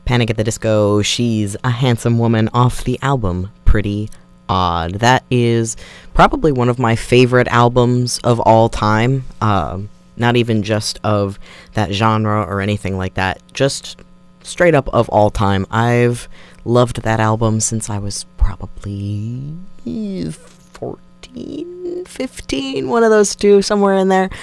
Panic at the Disco, She's a Handsome Woman, off the album Pretty Odd. That is probably one of my favorite albums of all time. Not even just of that genre or anything like that, just straight up of all time. I've loved that album since I was probably 14, 15, one of those two, somewhere in there.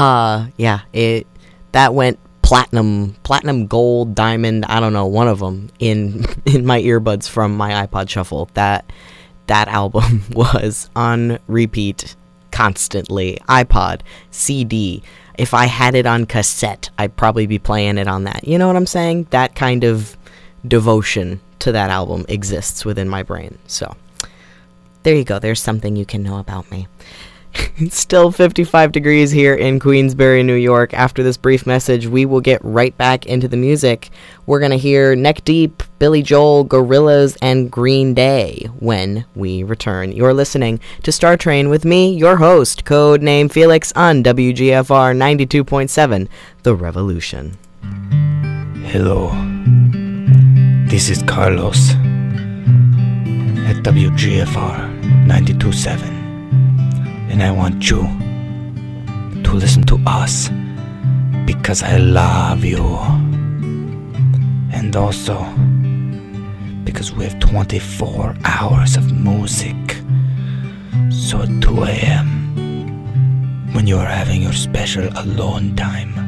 That went platinum, gold, diamond, I don't know, one of them in my earbuds from my iPod Shuffle. That album was on repeat constantly. iPod, CD. If I had it on cassette, I'd probably be playing it on that. You know what I'm saying? That kind of devotion to that album exists within my brain. So, there you go. There's something you can know about me. It's still 55 degrees here in Queensbury, New York. After this brief message, we will get right back into the music. We're going to hear Neck Deep, Billy Joel, Gorillaz, and Green Day when we return. You're listening to Star Train with me, your host, Codename Felix, on WGFR 92.7, The Revolution. Hello, this is Carlos at WGFR 92.7. And I want you to listen to us because I love you. And also because we have 24 hours of music. So at 2 a.m., when you are having your special alone time,